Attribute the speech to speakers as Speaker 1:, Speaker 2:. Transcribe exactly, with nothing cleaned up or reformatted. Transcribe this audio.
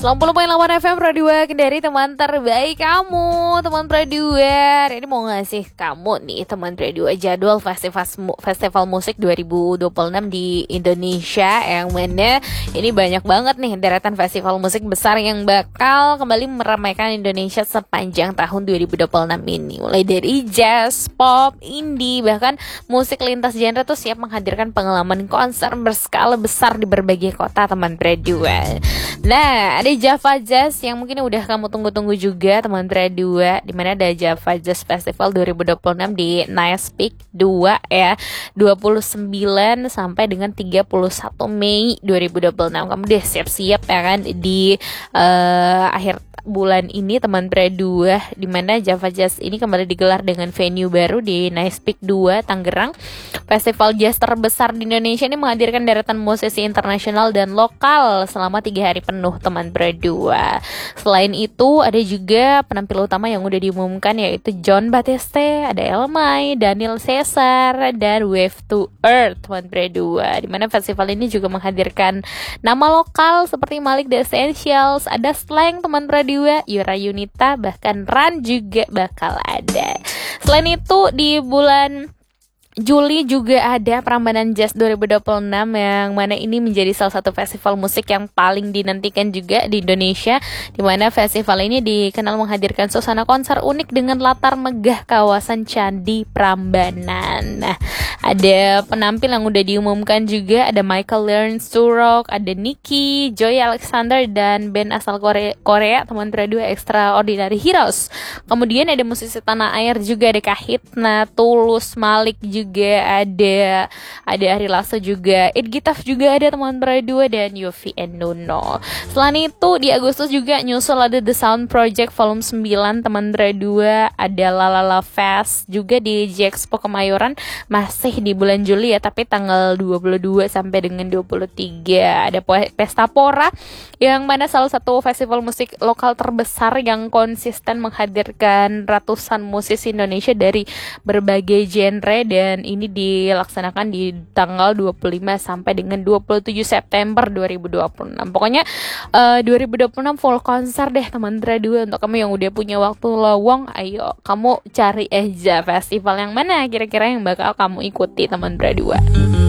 Speaker 1: sembilan puluh koma delapan F M Pradua Kendari, teman terbaik kamu, teman Pradua. Ini mau ngasih kamu nih teman Pradua jadwal festival festival musik dua ribu dua puluh enam di Indonesia, yang mana ini banyak banget nih deretan festival musik besar yang bakal kembali meramaikan Indonesia sepanjang tahun dua ribu dua puluh enam ini. Mulai dari jazz, pop, indie, bahkan musik lintas genre tuh siap menghadirkan pengalaman konser berskala besar di berbagai kota teman Pradua. Nah, ada Java Jazz yang mungkin udah kamu tunggu-tunggu juga teman Pradua, di mana ada Java Jazz Festival dua ribu dua puluh enam di Nice Peak dua ya, dua puluh sembilan sampai dengan tiga puluh satu Mei dua ribu dua puluh enam. Kamu deh siap-siap ya kan di uh, akhir bulan ini teman Pradua, di mana Java Jazz ini kembali digelar dengan venue baru di Nice Peak dua Tangerang. Festival jazz terbesar di Indonesia ini menghadirkan deretan musisi internasional dan lokal selama tiga hari penuh teman Pradua. Selain itu ada juga penampil utama yang udah diumumkan, yaitu Jon Batiste, ada Elmay, Daniel Caesar, dan Wave to Earth teman Pradua. Di mana festival ini juga menghadirkan nama lokal seperti Malik The Essentials, ada Slang teman Pradua, Yura Yunita, bahkan Ran juga bakal ada. Selain itu di bulan Juli juga ada Prambanan Jazz dua ribu dua puluh enam, yang mana ini menjadi salah satu festival musik yang paling dinantikan juga di Indonesia, di mana festival ini dikenal menghadirkan suasana konser unik dengan latar megah kawasan Candi Prambanan. Nah, ada penampil yang udah diumumkan juga, ada Michael Learns to Rock, ada Nicky, Joy Alexander, dan band asal Korea, Korea teman Pradua Extraordinary Heroes. Kemudian ada musisi tanah air juga, ada Kahitna, Tulus, Malik juga juga ada ada Ari Lasso juga, Ed Gitaf juga ada teman Pradua, dan Yofi and Nuno. Selain itu di Agustus juga nyusul ada The Sound Project Volume sembilan teman Pradua, ada Lalala Fest juga di J-Expo Kemayoran masih di bulan Juli ya, tapi tanggal dua puluh dua sampai dengan dua puluh tiga. Ada Pesta Pora, yang mana salah satu festival musik lokal terbesar yang konsisten menghadirkan ratusan musisi Indonesia dari berbagai genre, dan dan ini dilaksanakan di tanggal dua puluh lima sampai dengan dua puluh tujuh September dua ribu dua puluh enam. Pokoknya uh, dua ribu dua puluh enam full konser deh teman Pradua. Untuk kamu yang udah punya waktu lowong, ayo kamu cari aja festival yang mana kira-kira yang bakal kamu ikuti teman Pradua.